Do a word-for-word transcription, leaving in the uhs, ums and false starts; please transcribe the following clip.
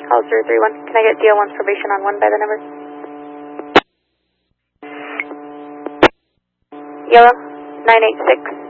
Call zero three one. Can I get D L one's probation on one by the number? Yellow, nine eight six.